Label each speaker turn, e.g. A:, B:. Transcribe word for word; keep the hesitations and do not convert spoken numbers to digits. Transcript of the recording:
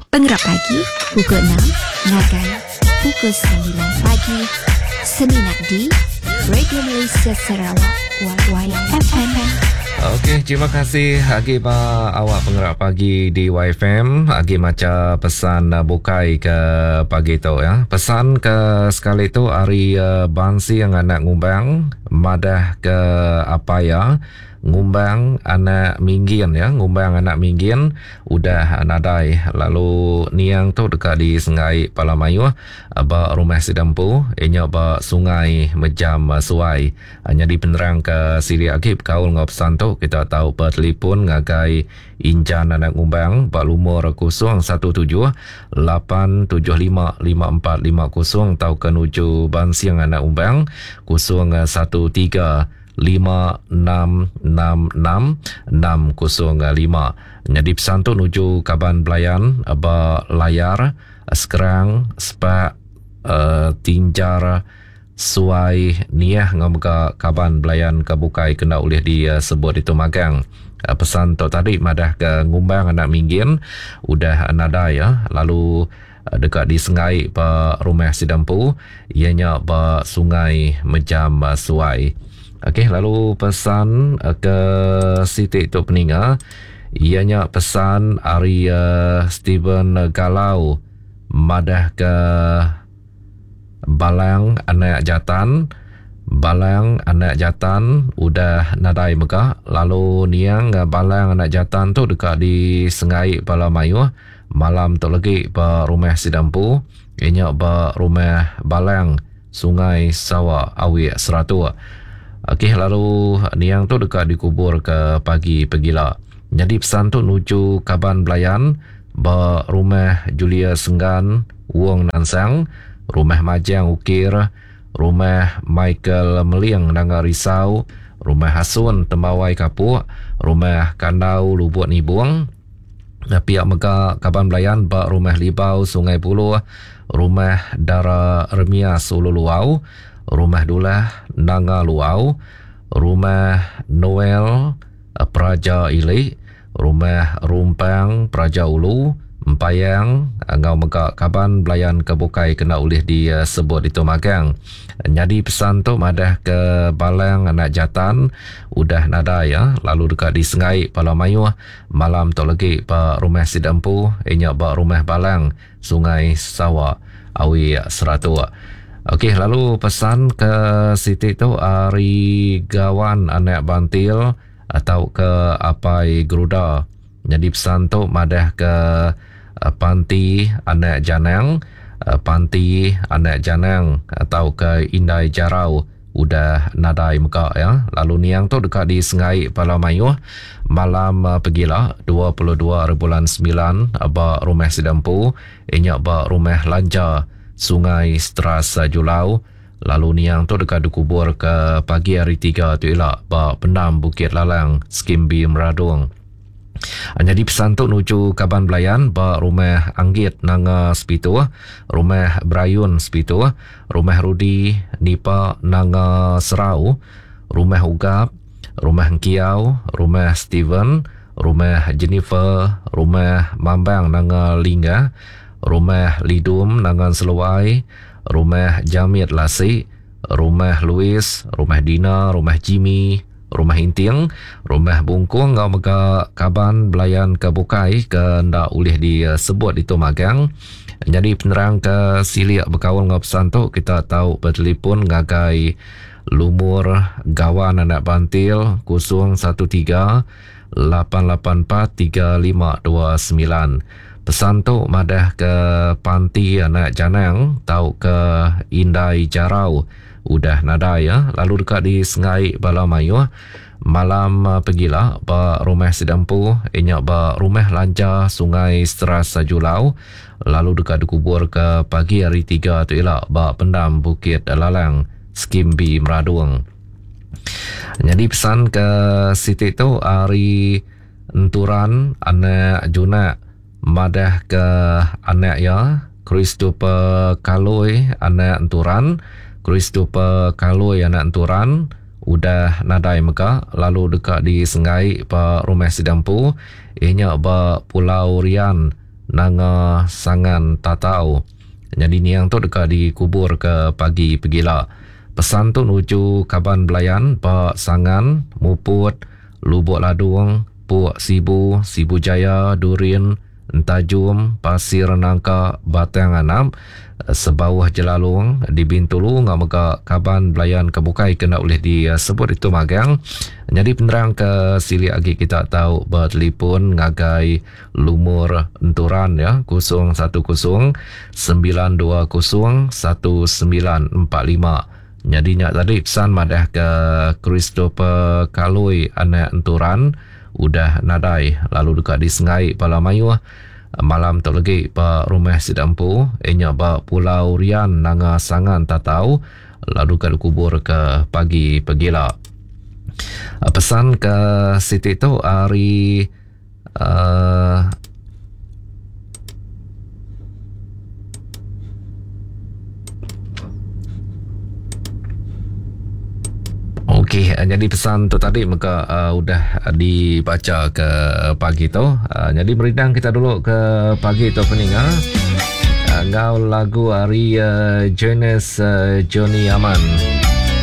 A: Penggerak pagi, pukul enam, Nagai, pukul sembilan pagi, Seminat di Radio Malaysia Sarawak, Y Y F M.
B: Okey, terima kasih Agi ba awak penggerak pagi di Y F M. Agi macam pesan uh, bukai ke pagi tu ya. Pesan ke sekali tu hari uh, bangsi yang anak ngumbang madah ke apa ya? Ngumbang anak minggin ya, ngumbang anak minggin udah nadai. Lalu niang tu dekat di Sengai Palamayu ba rumah sidampu inya ba sungai Mejam Suai. Hanya di penerang ke Siri Akib kaul ngopsan tu kita tahu per telefon ngagai injan anak ngumbang ba lumur kosong satu tujuh lapan tujuh lima lima empat lima kosong tau kenuju bansiang anak ngumbang kosong satu tiga lima enam enam enam enam kosong lima. Jadi pesan tu nuju Kaban Belayan aba layar sekarang sepak uh, tinjar suai niah ngamuka Kaban Belayan kebukai kena oleh dia sebut itu magang. Uh, pesan tu tadi madah ke ngumbang anak minggin udah nada ya. Lalu uh, dekat di Sengai pa rumah sidampu ianya ba sungai Mejam uh, Suai. Okey, lalu pesan uh, ke Siti Tok Peninga ianya pesan Ari uh, Steven Galau madah ke Balang anak jatan Balang anak jatan udah nadai mekah. Lalu niang uh, Balang anak jatan tu dekat di Sengai Palamayu malam tu lagi ba rumah sidampu ianya ba rumah Balang Sungai Sawa Awi Seratu. Okey, lalu niang tu dekat dikubur ke pagi pegila. Jadi pesan tu nuju Kaban Belayan ba rumah Julia Senggan Wong Nansang, rumah Majang Ukir, rumah Michael Meliang Nanga Risau, rumah Hasun Tembawai Kapuk, rumah Kandau Lubuk Nibung, pihak Mega Kaban Belayan ba rumah Libau Sungai Puluh, rumah Dara Remias Ulu Luau, rumah Dulah Nanga Luau, rumah Noel Praja Ili, rumah Rumpang Praja Ulu, Empayang Ngau Mega Kaban Belayan kebukai kena oleh dia sebut itu magang. Jadi pesan tu madah ke Balang anak jatan udah nada ya. Lalu dekat di Sengai Palamayu malam tu lagi pa rumah sidampu inya ba rumah Balang Sungai Sawa Awi Seratu. Okey, lalu pesan ke Siti tu Ari Gawan anak Bantil atau ke Apai Geruda. Jadi pesan tu madah ke uh, Panti anak Janang, uh, Panti anak Janang atau ke Indai Jarau udah nadai muka ya. Lalu niang tu dekat di Sengai Palamayu malam uh, pegila dua puluh dua bulan sembilan ba rumah sidampu inya ba rumah Lanja Sungai Stras Julau. Lalu niang tu dekat dikubur ke pagi hari tiga tu elak ba Pendam Bukit Lalang Skimbi Meradung. Jadi pesan tu nuju Kaban Belayan ba rumah Anggit Nanga Spitu, rumah Brayun Spitu, rumah Rudi Nipa Nanga Serau, rumah Ugap, rumah Kiau, rumah Steven, rumah Jennifer, rumah Mambang Nanga Lingga, rumah Lidum Nangan Seluai, rumah Jamit Lasi, rumah Louis, rumah Dina, rumah Jimmy, rumah Inting, rumah Bungkung Ngau Mega Kaban Belayan kebukai ke ndak ulih disebut itu magang. Jadi penerang ke Siliak berkawan ngau pesan tu kita tahu bertelefon ngagai lumur Gawan anak Bantil kosong satu tiga lapan lapan empat tiga lima dua sembilan. Pesan tu madah ke Panti anak Janang tau ke Indai Jarau udah nada ya. Lalu dekat di Sengai Balamayu malam uh, pegila ba rumah sidampu inya ba rumah Lanja Sungai Stras Julau. Lalu dekat dikubur ke pagi hari tiga tu elak ba Pendam Bukit Lalang Skimbi Meradung. Jadi pesan ke Siti tu hari Enturan anak Junak madah ke anak ya Christopher Kaloi anak Enturan, Christopher Kaloi anak Enturan udah nadai meka. Lalu dekat di Sengai pa rumah sidampu inya ba Pulau Rian nanga sangan tatau. Jadi niang tu dekat dikubur ke pagi pegila. Pesan tu nuju Kaban Belayan, Pak Sangan, Muput, Lubuk Ladung, Puak Sibu, Sibu Jaya, Durin, Entajum, Pasir Nangka, Batang Anam, sebawah Jelalung, di Bintulu, ngamaka Kaban Belayan Kebukai kena oleh disebut itu magang. Jadi penerang ke sili agi kita tahu bertelefon ngagai lumur enturan ya, kosong satu kosong sembilan dua kosong satu sembilan empat lima. Jadi nyak tadi pesan madah ke Christopher Kalui anak enturan udah nadai lalu dekat di Sengai Palamayu malam tu lagi pa rumah sidampu enya ba Pulau Rian nanga sangan tatau lalu ke kubur ke pagi pegila. Pesan ke Siti tu hari uh, Okey, jadi pesan tu tadi maka uh, udah dibaca ke pagi tu. Uh, jadi beridang kita dulu ke pagi tu peninga. Uh, ngau lagu hari uh, Jonas uh, Johnny Aman.